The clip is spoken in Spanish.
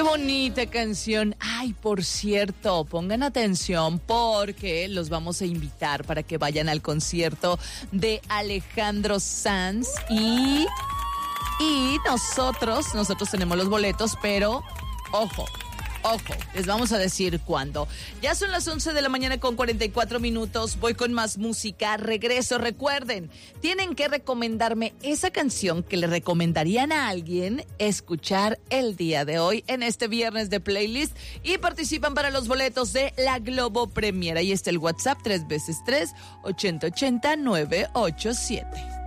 Qué bonita canción. Ay, por cierto, pongan atención porque los vamos a invitar para que vayan al concierto de Alejandro Sanz y nosotros tenemos los boletos, pero ojo, les vamos a decir cuándo. Ya son las 11 de la mañana con 44 minutos. Voy con más música. Regreso. Recuerden, tienen que recomendarme esa canción que le recomendarían a alguien escuchar el día de hoy en este viernes de playlist y participan para los boletos de la Globo Premier. Ahí está el WhatsApp 3x3 8080 987.